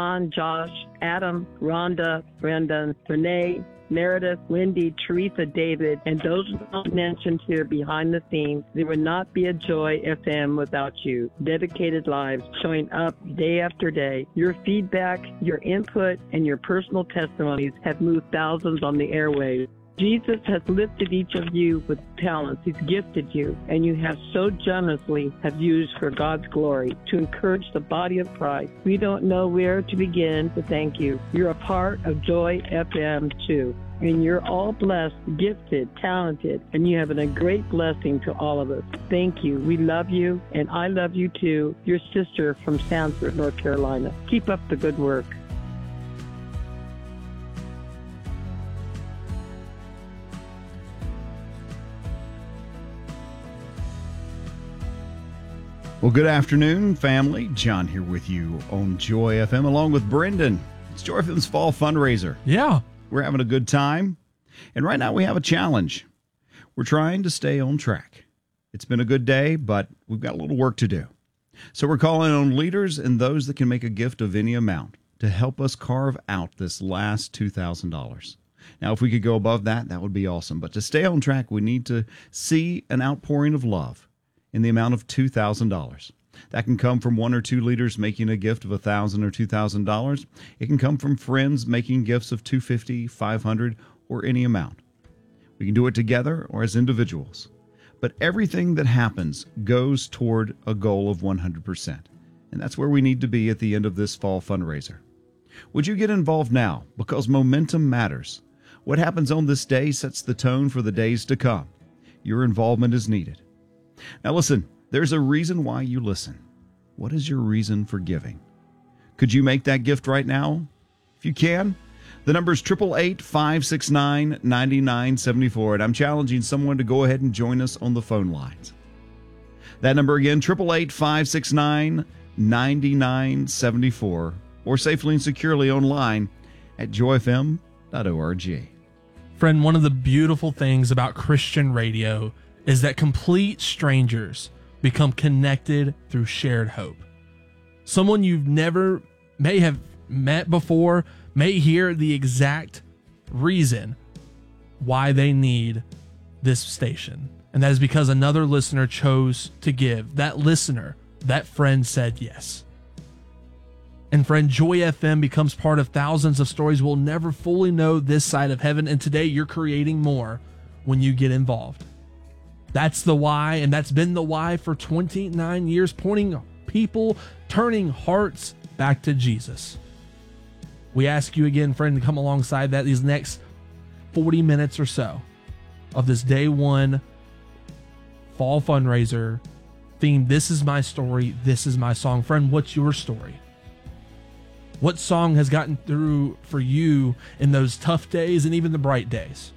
John, Josh, Adam, Rhonda, Brendan, Renee, Meredith, Wendy, Teresa, David, and those not mentioned here behind the scenes. There would not be a Joy FM without you. Dedicated lives showing up day after day. Your feedback, your input, and your personal testimonies have moved thousands on the airwaves. Jesus has lifted each of you with talents. He's gifted you, and you have so generously have used for God's glory to encourage the body of Christ. We don't know where to begin to thank you. You're a part of Joy FM too, and you're all blessed, gifted, talented, and you have been a great blessing to all of us. Thank you. We love you, and I love you too. Your sister from Sanford, North Carolina. Keep up the good work. Well, good afternoon, family. John here with you on Joy FM, along with Brendan. It's Joy FM's fall fundraiser. Yeah. We're having a good time. And right now we have a challenge. We're trying to stay on track. It's been a good day, but we've got a little work to do. So we're calling on leaders and those that can make a gift of any amount to help us carve out this last $2,000. Now, if we could go above that, that would be awesome. But to stay on track, we need to see an outpouring of love in the amount of $2,000. That can come from one or two leaders making a gift of $1,000 or $2,000. It can come from friends making gifts of $250, $500, or any amount. We can do it together or as individuals. But everything that happens goes toward a goal of 100%. And that's where we need to be at the end of this fall fundraiser. Would you get involved now? Because momentum matters. What happens on this day sets the tone for the days to come. Your involvement is needed. Now listen, there's a reason why you listen. What is your reason for giving? Could you make that gift right now? If you can, the number is 888-569-9974, and I'm challenging someone to go ahead and join us on the phone lines. That number again, 888-569-9974, or safely and securely online at joyfm.org. Friend, one of the beautiful things about Christian radio is that complete strangers become connected through shared hope. Someone you've never may have met before may hear the exact reason why they need this station. And that is because another listener chose to give. That listener, that friend said yes. And friend, Joy FM becomes part of thousands of stories we'll never fully know this side of heaven. And today you're creating more when you get involved. That's the why, and that's been the why for 29 years, pointing people, turning hearts back to Jesus. We ask you again, friend, to come alongside that these next 40 minutes or so of this day one fall fundraiser theme. This is my story. This is my song. Friend, what's your story? What song has gotten through for you in those tough days and even the bright days?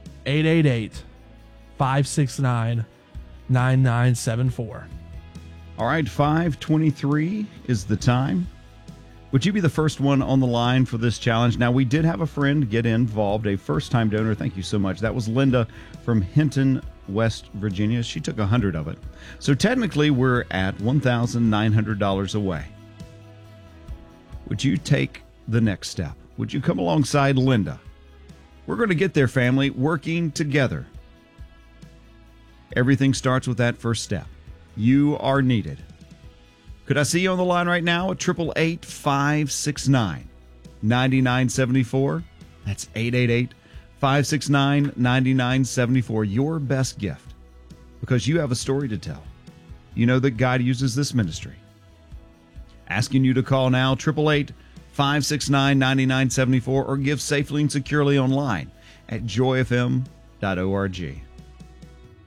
888-569-9974. All right, 5:23 is the time. Would you be the first one on the line for this challenge? Now, we did have a friend get involved, a first-time donor. Thank you so much. That was Linda from Hinton, West Virginia. She took 100 of it. So technically, we're at $1,900 away. Would you take the next step? Would you come alongside Linda? We're going to get there, family, working together. Everything starts with that first step. You are needed. Could I see you on the line right now at 888-569-9974? That's 888-569-9974. Your best gift, because you have a story to tell. You know that God uses this ministry. Asking you to call now, 888-569-9974, or give safely and securely online at joyfm.org.